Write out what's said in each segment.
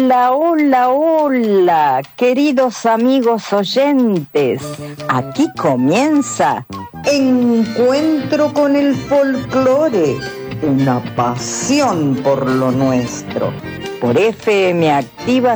Hola, hola, hola, queridos amigos oyentes. Aquí comienza Encuentro con el Folclore, una pasión por lo nuestro, por FM Activa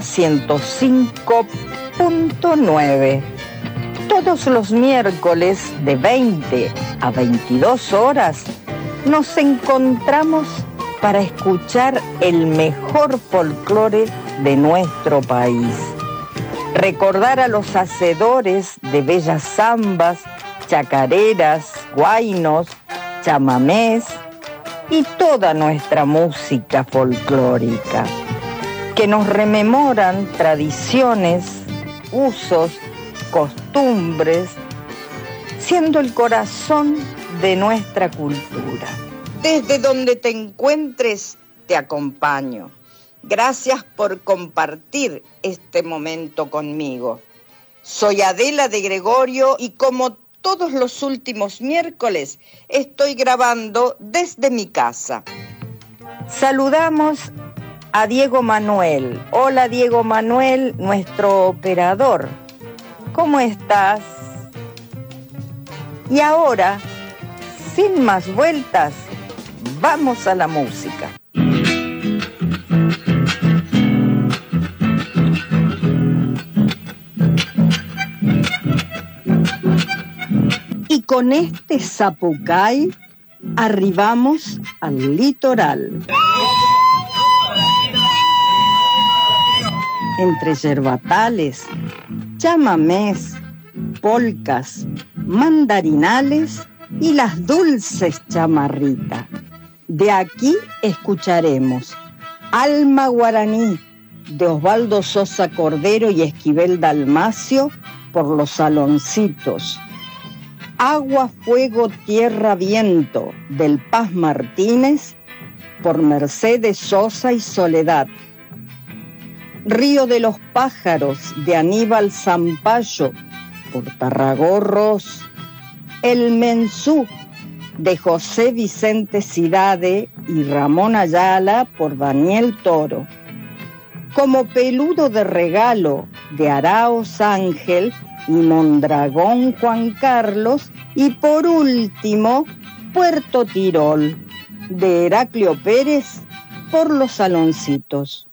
105.9. Todos los miércoles de 20 a 22 horas nos encontramos para escuchar el mejor folclore de nuestro país. Recordar a los hacedores de bellas zambas, chacareras, huaynos, chamamés y toda nuestra música folclórica, que nos rememoran tradiciones, usos, costumbres, siendo el corazón de nuestra cultura. Desde donde te encuentres, te acompaño. Gracias por compartir este momento conmigo. Soy Adela de Gregorio y como todos los últimos miércoles, estoy grabando desde mi casa. Saludamos a Diego Manuel. Hola Diego Manuel, nuestro operador. ¿Cómo estás? Y ahora, sin más vueltas, vamos a la música. Y con este zapucay arribamos al litoral. Entre yerbatales, chamamés, polcas, mandarinales y las dulces chamarritas. De aquí escucharemos Alma Guaraní de Osvaldo Sosa Cordero y Esquivel Dalmacio por Los Saloncitos. Agua, Fuego, Tierra, Viento del Paz Martínez por Mercedes Sosa y Soledad. Río de los Pájaros de Aníbal Zampayo por Tarragorros. El Mensú de José Vicente Cidade y Ramón Ayala por Daniel Toro. Como Peludo de Regalo de Araoz Ángel y Mondragón Juan Carlos. Y por último, Puerto Tirol de Heraclio Pérez por Los Saloncitos.